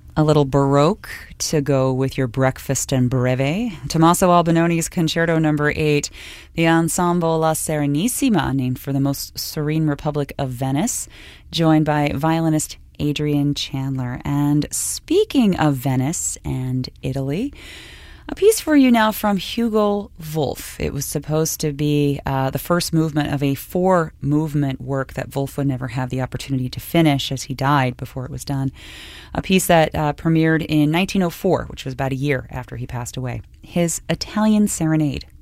A little Baroque to go with your breakfast and breve. Tommaso Albinoni's Concerto No. 8, the Ensemble La Serenissima, named for the most serene Republic of Venice, joined by violinist Adrian Chandler. And speaking of Venice and Italy, a piece for you now from Hugo Wolf. It was supposed to be the first movement of a 4-movement work that Wolf would never have the opportunity to finish, as he died before it was done. A piece that premiered in 1904, which was about a year after he passed away. His Italian Serenade.